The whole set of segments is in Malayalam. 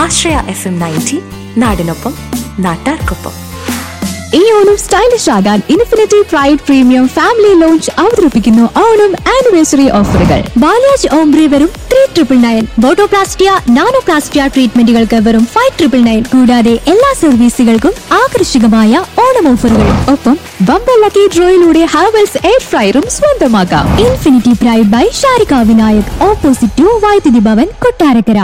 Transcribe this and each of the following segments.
ആശ്രയ FM 90 നാടിനൊപ്പം നാട്ടാർക്കൊപ്പം. ഈ ഓണം സ്റ്റൈലിഷ് ആകാൻ infinity pride premium family launch അവതരിപ്പിക്കുന്നു ഓണം ആനിവേഴ്സറി ഓഫറുകൾ. ബാലാജ് ഓംബ്രി വെറും 3,999, ബോട്ടോപ്ലാസ്റ്റിയ നാനോപ്ലാസ്റ്റിയ ട്രീറ്റ്മെന്റുകൾക്ക് വെറും 5,999. കൂടാതെ എല്ലാ സർവീസുകൾക്കും ആകർഷകമായ ഓണം ഓഫറുകളും. ഒപ്പം ബമ്പർ ലക്കി ഡ്രോയിലൂടെ ഹാവൽസ് എയർ ഫ്രയറും സ്വന്തമാക്കാം. Infinity pride by Sharika Vinayak, opposite to വൈദ്യുതി Bhavan, Kottarakkara.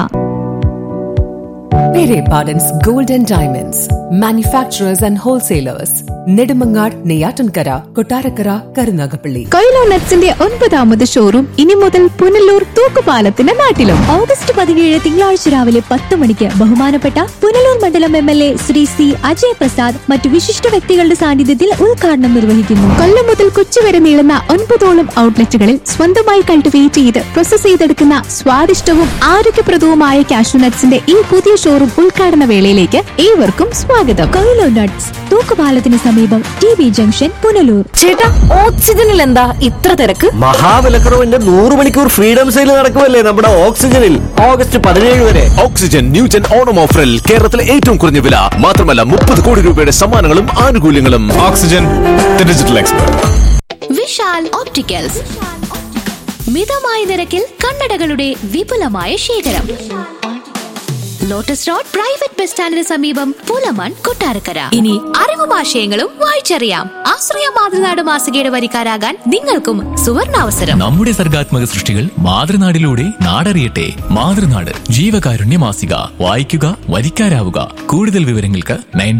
Pere Pardon's Gold and Diamonds, manufacturers and wholesalers. Nedumangad, Neyyattinkara, Kottarakkara, Karunagappally. Coelho നട്ട്സിന്റെ 9ാമത് showroom ഇനി മുതൽ പുനലൂർ തൂക്കുപാലത്തിന്റെ നാട്ടിലും. ഓഗസ്റ്റ് 17 തിങ്കളാഴ്ച രാവിലെ 10 മണിക്ക് ബഹുമാനപ്പെട്ട പുനലൂർ മണ്ഡലം MLA ശ്രീ C അജയ് പ്രസാദ് മറ്റു വിശിഷ്ട വ്യക്തികളുടെ സാന്നിധ്യത്തിൽ ഉദ്ഘാടനം നിർവഹിക്കുന്നു. കൊല്ലം മുതൽ കൊച്ചി വരെ നീളുന്ന 9ഓളം ഔട്ട്ലെറ്റുകളിൽ സ്വന്തമായി കൾട്ടിവേറ്റ് ചെയ്ത് പ്രോസസ് ചെയ്തെടുക്കുന്ന സ്വാദിഷ്ടവും ആരോഗ്യപ്രദവുമായ കാഷ്യൂ നട്ട്സിന്റെ ഈ പുതിയ ഷോറൂം ഉദ്ഘാടന വേളയിലേക്ക് ഏവർക്കും സ്വാഗതം. കൊയിലോ നട്ട്സ്, തൂക്കുപാലത്തിന് സമീപം, TV ജംഗ്ഷൻ, പുനലൂർ. ചേട്ടാ, ഓക്സിജനിൽ എന്താ ഇത്ര തിരക്ക്? മഹാവിലക്കുറവിന്റെ 100 മണിക്കൂർ ഫ്രീഡം സെയിൽ നടക്കുമല്ലേ നമ്മുടെ ഓക്സിജനിൽ. ഓഗസ്റ്റ് 17 വരെ. ഓക്സിജൻ ന്യൂജൻ ഓണം ഓഫറിൽ കേരളത്തിലെ ഏറ്റവും കുറഞ്ഞ വില മാത്രമല്ല 30 കോടി രൂപയുടെ സമ്മാനങ്ങളും ആനുകൂല്യങ്ങളും. Oxygen, the digital expert. Vishal opticals, മിതമായ നിരക്കിൽ കണ്ണടകളുടെ വിപുലമായ ശേഖരം. ലോട്ടസ് റോഡ് പ്രൈവറ്റ് ബസ് സ്റ്റാൻഡിന് സമീപം, പൂലമാൻ, കൊട്ടാരക്കര. ഇനി അറിവും ആശയങ്ങളും വായിച്ചറിയാം. ആശ്രയ മാതൃനാട് മാസികയുടെ വരിക്കാരാകാൻ നിങ്ങൾക്കും സുവർണാവസരം. നമ്മുടെ സർഗാത്മക സൃഷ്ടികൾ മാതൃനാടിലൂടെ നാടറിയട്ടെ. മാതൃനാട് ജീവകാരുണ്യ മാസിക. വായിക്കുക, വരിക്കാരാവുക. കൂടുതൽ വിവരങ്ങൾക്ക്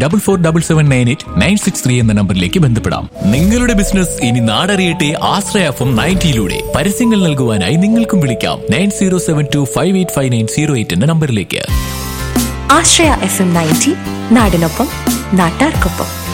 94477896 എന്ന നമ്പറിലേക്ക് ബന്ധപ്പെടാം. നിങ്ങളുടെ ബിസിനസ് ഇനി നാടറിയട്ടെ. ആശ്രയ FM 90 പരസ്യങ്ങൾ നൽകുവാനായി നിങ്ങൾക്കും വിളിക്കാം 9072585908 എന്ന നമ്പറിലേക്ക്. ആശ്രയ FM 90 നാടിനൊപ്പം നാട്ടാർക്കൊപ്പം.